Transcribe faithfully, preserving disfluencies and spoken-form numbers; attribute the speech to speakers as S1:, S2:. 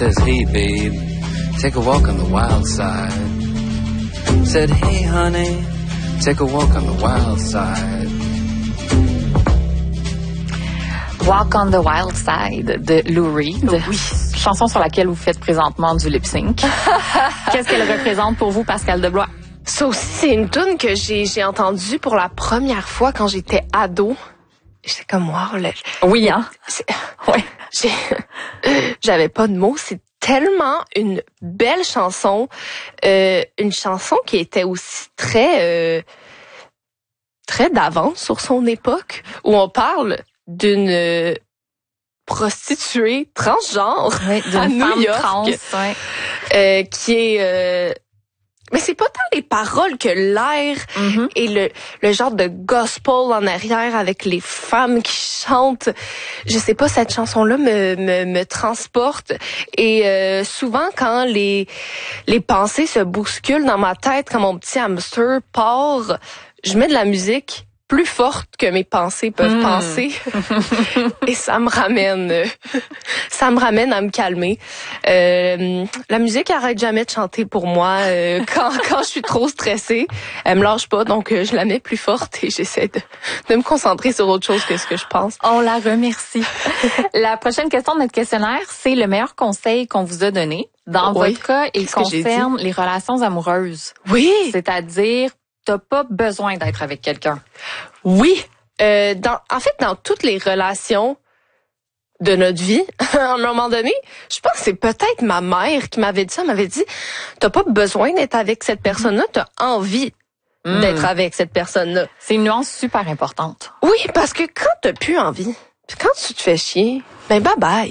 S1: Says, hey babe, take a walk on the wild side. Said, hey honey, take a walk on the wild side.
S2: Walk on the Wild Side de Lou Reed.
S3: Oui.
S2: Chanson sur laquelle vous faites présentement du lip sync. Qu'est-ce qu'elle représente pour vous, Pascal Deblois?
S3: Ça aussi, c'est une tune que j'ai j'ai entendue pour la première fois quand j'étais ado. J'étais comme, wow, là.
S2: Oui, hein?
S3: Ouais. J'ai, j'avais pas de mots. C'est tellement une belle chanson. Euh, une chanson qui était aussi très, euh, très d'avance sur son époque, où on parle d'une euh, prostituée transgenre
S2: oui,
S3: à New York,
S2: trans, ouais.
S3: euh, qui est... Euh, mais c'est pas tant les paroles que l'air
S2: mm-hmm.
S3: et le, le genre de gospel en arrière avec les femmes qui chantent. Je sais pas, cette chanson-là me, me, me transporte. Et euh, souvent, quand les, les pensées se bousculent dans ma tête, quand mon petit hamster part, je mets de la musique plus forte que mes pensées peuvent mmh. penser. Et ça me ramène, ça me ramène à me calmer. Euh, la musique arrête jamais de chanter pour moi euh, quand quand je suis trop stressée. Elle me lâche pas, donc euh, je la mets plus forte et j'essaie de, de me concentrer sur autre chose que ce que je pense.
S2: On la remercie. La prochaine question de notre questionnaire, c'est le meilleur conseil qu'on vous a donné. Dans
S3: oui.
S2: votre cas, il concerne les relations amoureuses.
S3: Oui.
S2: C'est-à-dire, t'as pas besoin d'être avec quelqu'un.
S3: Oui. Euh, dans, en fait, dans toutes les relations de notre vie, à un moment donné, je pense que c'est peut-être ma mère qui m'avait dit ça, m'avait dit, t'as pas besoin d'être avec cette personne-là, t'as envie mmh. d'être avec cette personne-là.
S2: C'est une nuance super importante.
S3: Oui, parce que quand t'as plus envie, puis quand tu te fais chier, ben bye bye.